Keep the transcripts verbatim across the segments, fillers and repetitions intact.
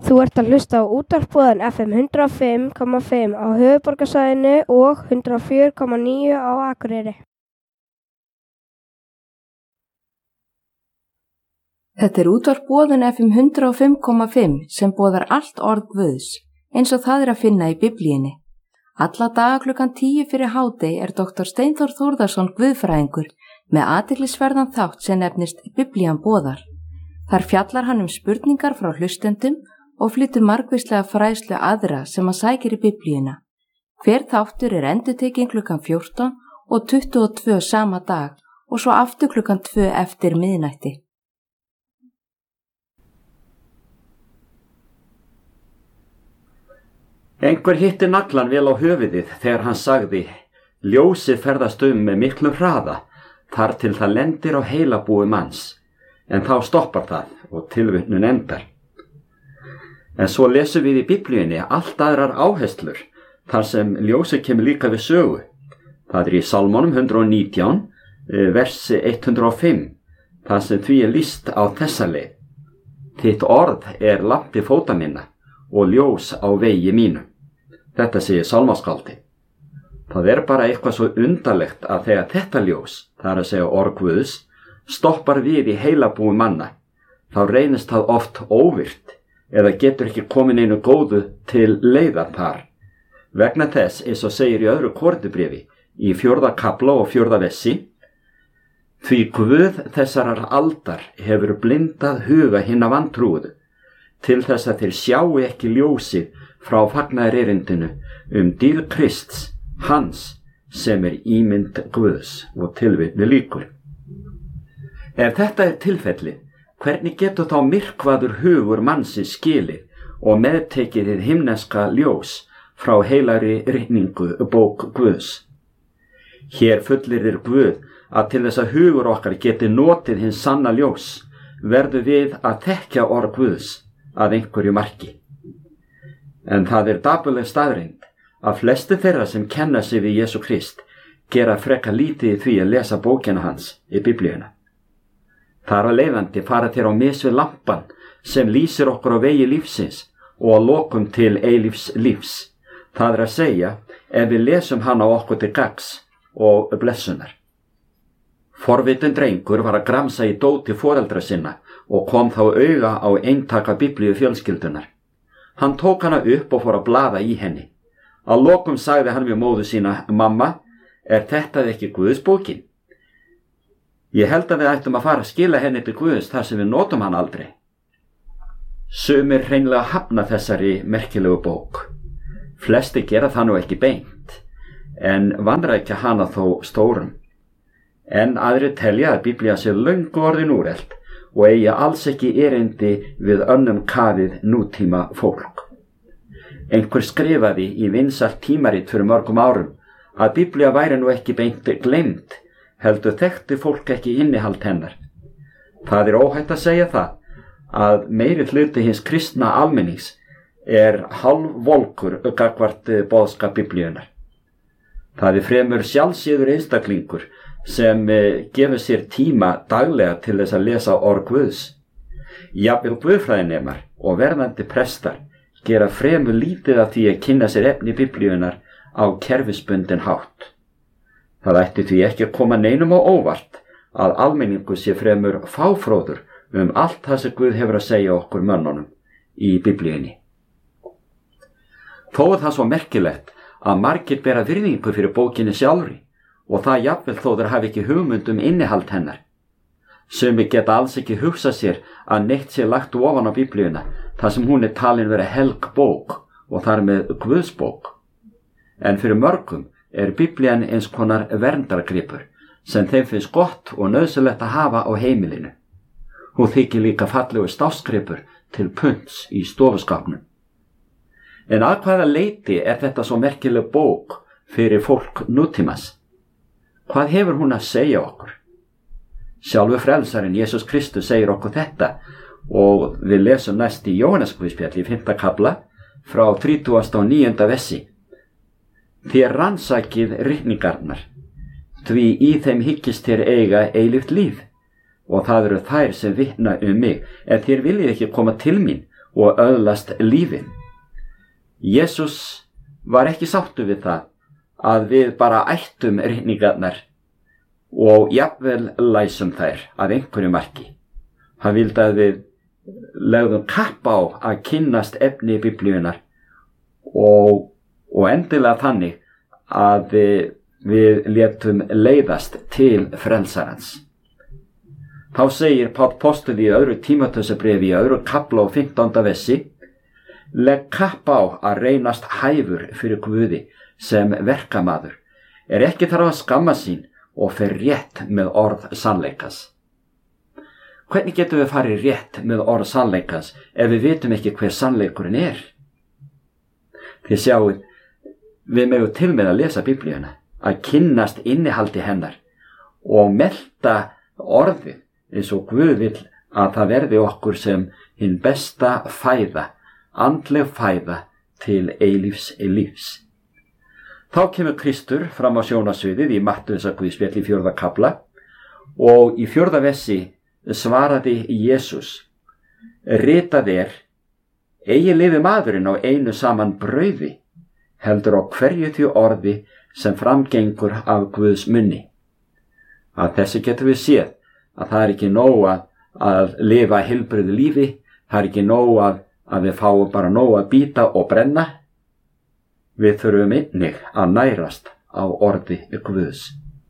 Þú ert að hlusta á útvarpsboðan F M hundrað og fimm komma fimm á höfuðborgarsvæðinu og hundrað og fjögur komma níu á Akureyri. Þetta er útvarpsboðun F M hundrað og fimm komma fimm sem boðar allt orð Guðs, eins og það er að finna í Biblíunni. Alla daga klukkan tíu fyrir hádegi er doktor Steinþór Þórðarson guðfræðingur með athyglisverðan þátt sem nefnist Biblían boðar. Þar fjallar hann um spurningar frá hlustendum og flytur margvíslega fræðslu aðra sem að sækir í Biblíuna. Hver þáttur er endurtekinn klukkan fjórtán og tuttugu og tvö sama dag og svo aftur klukkan tvö eftir miðnætti. Einhver hitti naglan vel á höfuðið þegar hann sagði: ljósið ferðast um með miklum hraða þar til það lendir á heilabúi manns, en þá stoppar það og tilvitnun endar. En svo lesum við í Biblíunni allt aðrar áherslur þar sem ljósið kemur líka við sögu. Það er í Salmónum hundrað og nítján, versi hundrað og fimm, þar sem því er lýst á þessa leið: þitt orð er lampi fóta minna og ljós á vegi mínum. Þetta segir sálmaskáldið. Það er bara eitthvað svo undarlegt að þegar þetta ljós, það er að segja orð Guðs, stoppar við í heilabúi manna, þá reynist það oft óvirt eða getur ekki komin einu góðu til leiðar þar. Vegna þess, eins og segir í öðru Korinthubréfi, í fjórða kafla og fjórða vessi: því Guð þessarar aldar hefur blindað huga hinna vantrúuðu, til þess að þeir sjáu ekki ljósið frá fagnaðarerindinu um dýrð Krists, hans sem er ímynd Guðs, og tilvitni lýkur. Ef þetta er tilfellið, hvernig getur þá myrkvaður hugur mannsins skilið og meðtekið hið himneska ljós frá heilagri ritningu bók Guðs? Hér fullyrir Guð að til þess að hugur okkar geti notið hins sanna ljós, verður við að þekkja orð Guðs að einhverju marki. En það er dapurleg staðreynd að flesti þeirra sem kenna sig við Jesú Krist gera frekar lítið í því að lesa bókina hans í Biblíuna. Þar að leiðandi fara þeir á mis við lampan sem lýsir okkur á vegi lífsins og að lokum til eilífs lífs. Það er að segja, ef við lesum hana okkur til gagns og blessunar. Forvitinn drengur var að gramsa í dóti foreldra sinna og kom þá auga á eintaka Biblíu fjölskyldunar. Hann tók hana upp og fór að blaða í henni. Að lokum sagði hann við móður sína: mamma, er þetta ekki Guðs bókin? Ég held að við ættum að fara að skila henni til Guðs þar sem við notum hann aldrei. Sumir hreinlega hafna þessari merkilegu bók. Flesti gera það nú ekki beint, en vanrækja hana þó stórum. En aðrir telja að Biblían sé löngu orðin úrelt og eigi alls ekki erindi við önnum kafið nútíma fólk. Einhver skrifaði í vinsælt tímarit fyrir mörgum árum að Biblía væri nú ekki beint gleymd, heldur þekkti fólk ekki innihald hennar. Það er óhætt að segja það að meiri hluti hins kristna almennings er hálfvolkur gagnvart boðskap Biblíunnar. Það er fremur sjálfséður einstaklingur sem gefur sér tíma daglega til þess að lesa orð Guðs. Jafnvel guðfræðinemar og verðandi prestar gera fremur lítið af því að kynna sér efni Biblíunnar á kerfisbundin hátt. Það ætti því ekki að koma neinum á óvart að almenningu sé fremur fáfróður um allt það sem Guð hefur að segja okkur mönnunum í Biblíunni. Þó er það svo merkilegt að margir bera virðingu fyrir bókinni sjálfri, og það jafnvel þó þeir hafi ekki hugmynd um innihald hennar. Sumir geta alls ekki hugsað sér að neitt sé lagt ofan á Biblíuna þar sem hún er talin vera helg bók og þar með Guðsbók. En fyrir mörgum er Biblían eins konar verndargripur sem þeim finnst gott og nauðsynlegt að hafa á heimilinu. Hún þykir líka fallegu stafsgripur til punts í stofuskapnum. En að hvaða leyti er þetta svo merkileg bók fyrir fólk nútímans? Hvað hefur hún að segja okkur? Sjálfur frelsarinn Jesús Kristus segir okkur þetta, og við lesum næst í Jóhannesarguðspjalli í fimmta kafla frá þrítugasta og níunda vessi: þér rannsakið ritningarnar, því í þeim hyggist þér eiga eilíft líf, og það eru þær sem vitna um mig, en þér viljið ekki koma til mín og öðlast lífið. Jesús var ekki sáttur við það að við bara ættum reikningarnar og jafnvel læsum þær að einhverju marki. Hann vildi að við legðum kapp á að kynnast efni Biblíunnar og, og endilega þannig að við, við létum leiðast til frelsarans. Þá segir Páll postuli í öðru Tímóteusarbréfi í öðru kafla og fimmtánda versi: legg kapp á að reynast hæfur fyrir Guði sem verkamaður, er ekki þarf að skamma sín og fer rétt með orð sannleikas. Hvernig getum við farið rétt með orð sannleikas ef við vitum ekki hver sannleikurinn er? Þið sjáum, við megum til með að lesa Biblíuna, að kynnast innihaldi hennar og melta orðið eins og Guð vill að það verði okkur sem hinn besta fæða, andleg fæða til eilífs lífs. Þá kemur Kristur fram á sjónarsviðið í Matteusarguðspjalli í fjórða kafla og í fjórða versi svaraði Jesús: ritað er, eigi lifi maðurinn á einu saman brauði, heldur á hverju því orði sem framgengur af Guðs munni. Að þessu getum við séð að það er ekki nóg að, að lifa heilbrigðu lífi, það er ekki nóg að, að við fáum bara nóg að bíta og brenna. Við þurfum einnig að nærast á orði Guðs.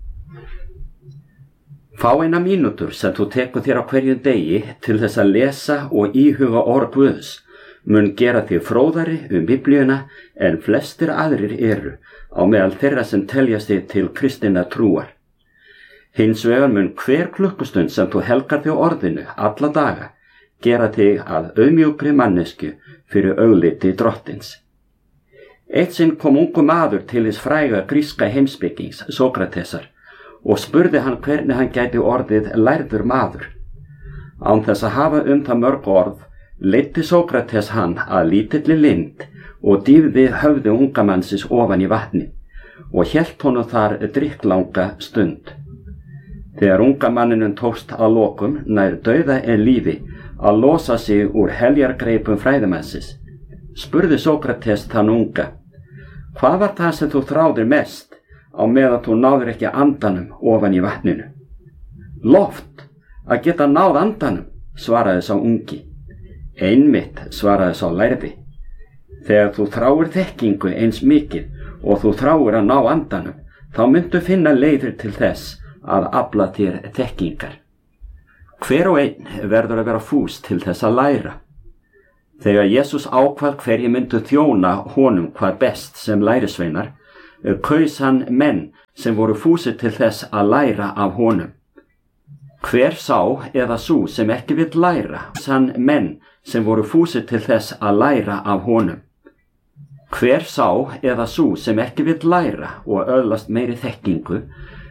Fá eina mínútur sem þú tekur þér á hverjum degi til þess að lesa og íhuga orð Guðs mun gera þig fróðari um Biblíuna en flestir aðrir eru á meðal þeirra sem teljast þig til kristinna trúar. Hins vegar mun hver klukkustund sem þú helgar þig orðinu alla daga gera þig að auðmjúkri mannesku fyrir augliti drottins. Eitt sinn kom ungu maður til hins fræga gríska heimspekings Sókratesar og spurði hann hvernig hann gæti orðið lærður maður. Án þess að hafa um það mörg orð leiddi Sókrates hann að lítilli lind og dýfði höfði unga mannsins ofan í vatni og hélt honum þar drykklanga stund. Þegar unga manninum tókst að lokum nær dauða en lífi að losa sig úr heljargreipum fræðimannsins, spurði Sókrates þann unga: hvað var það sem þú þráðir mest á meðan þú náður ekki andanum ofan í vatninu? Loft, að geta náð andanum, svaraði sá ungi. Einmitt, svaraði sá lærði. Þegar þú þráir þekkingu eins mikið og þú þráir að ná andanum, þá myndu finna leiðir til þess að afla þér þekkingar. Hver og einn verður að vera fús til þess að læra. Þegar Jesús ákvað hverju myndu þjóna honum hvað best sem lærisveinar, kaus hann menn sem voru fúsir til þess að læra af honum. Hver sá eða sú sem ekki vill læra, hann menn sem voru fúsir til þess að læra af honum. Hver sá eða sú sem ekki vill læra og öðlast meiri þekkingu,